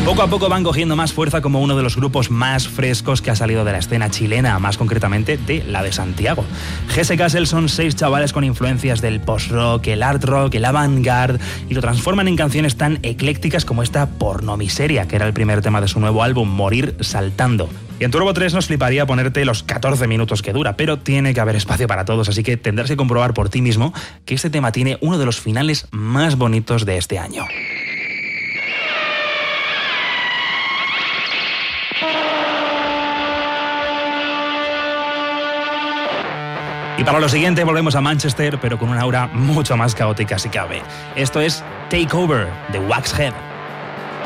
Poco a poco van cogiendo más fuerza como uno de los grupos más frescos que ha salido de la escena chilena, más concretamente de la de Santiago. GS Castle son 6 chavales con influencias del post-rock, el art rock, el avant-garde, y lo transforman en canciones tan eclécticas como esta Pornomiseria, que era el primer tema de su nuevo álbum, Morir Saltando. Y en Turbo 3 nos fliparía ponerte los 14 minutos que dura, pero tiene que haber espacio para todos, así que tendrás que comprobar por ti mismo que este tema tiene uno de los finales más bonitos de este año. Y para lo siguiente volvemos a Manchester, pero con una aura mucho más caótica si cabe. Esto es Take Over de Waxhead.